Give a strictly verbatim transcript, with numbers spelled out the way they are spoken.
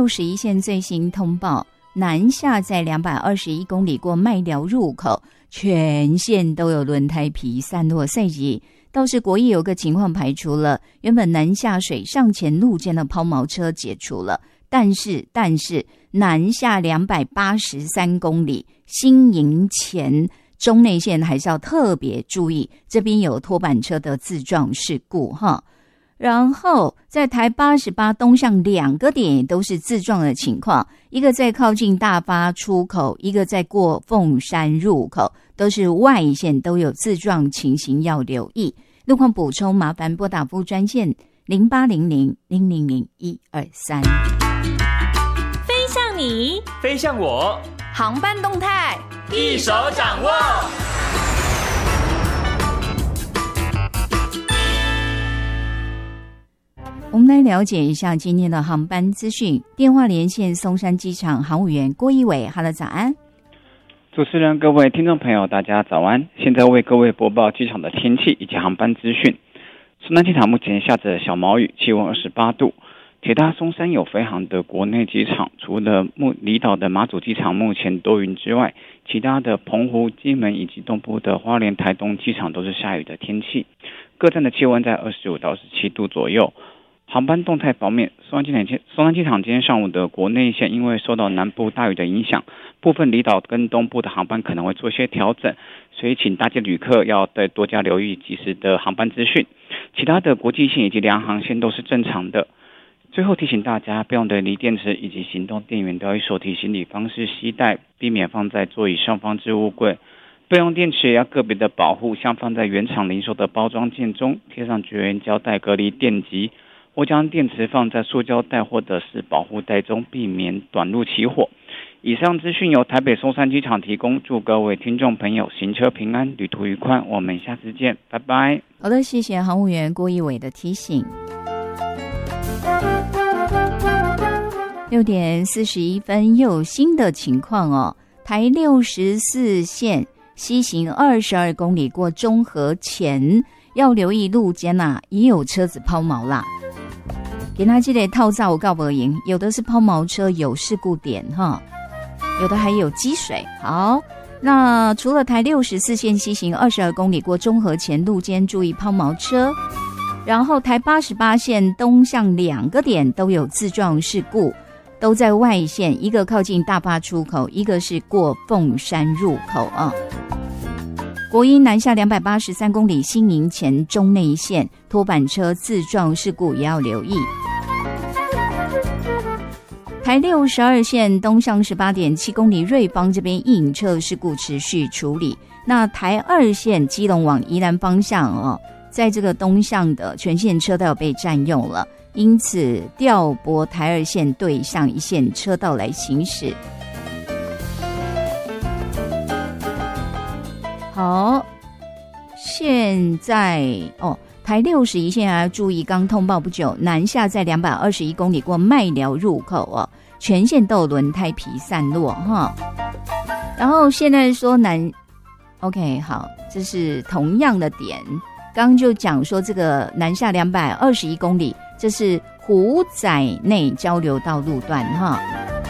六十一线最新通报，南下在两百二十一公里过麦寮入口，全线都有轮胎皮散落赛季。倒是国一有个情况排除了，原本南下水上前路肩的抛锚车解除了，但是但是南下两百八十三公里新营前中内线还是要特别注意，这边有拖板车的自撞事故哈。然后在台八十八东向两个点也都是自撞的情况，一个在靠近大发出口，一个在过凤山入口，都是外线都有自撞情形要留意。路况补充麻烦拨打服务专线零八零零零零零一二三。 飞向你， 飞向我， 航班动态一手掌握。 我们来了解一下今天的航班资讯。电话连线松山机场航务员郭一伟，哈喽，早安。 主持人，各位听众朋友，大家早安！现在为各位播报机场的天气以及航班资讯。松山机场目前下着小毛雨，气温二十八度。铁大松山有飞航的国内机场，除了离岛的马祖机场目前多云之外，其他的澎湖、金门以及东部的花莲、台东机场都是下雨的天气。各站的气温在二十五到二十七度左右。航班动态方面，松山机场松山机场今天上午的国内线因为受到南部大雨的影响，部分离岛跟东部的航班可能会做些调整，所以请大家旅客要再多加留意及时的航班资讯。其他的国际线以及联航线都是正常的。最后提醒大家，备用的锂电池以及行动电源都要以手提行李方式携带，避免放在座椅上方置物柜。备用电池也要个别的保护，像放在原厂零售的包装件中，贴上绝缘胶带隔离电极。或将电池放在塑胶袋或者是保护袋中，避免短路起火。以上资讯由台北松山机场提供，祝各位听众朋友行车平安，旅途愉快。我们下次见，拜拜。 好的，谢谢航务员郭一伟的提醒。六点四十一分，又有新的情况哦。台六十四线西行二十二公里过中和前，要留意路肩啊，也有车子抛锚啦。给他这类套造我告不赢，有的是抛锚车有事故点哈，有的还有积水。好，那除了台六十四线西行二十二公里过中和前路肩注意抛锚车，然后台八十八线东向两个点都有自撞事故，都在外线，一个靠近大发出口，一个是过凤山入口啊。国一南下两百八十三公里新营前中内线拖板车自撞事故也要留意。台六十二线东向 十八点七公里瑞芳这边异影车事故持续处理。那台二线基隆往宜兰方向哦，在这个东向的全线车道被占用了，因此调拨台二线对向一线车道来行驶。好，现在哦，台六十一线还要注意，刚通报不久，南下在两百二十一公里过麦寮入口哦，全线都有轮胎皮散落哈。然后现在说南 ，OK， 好，这是同样的点，刚就讲说这个南下两百二十一公里，这是虎仔内交流道路段哈。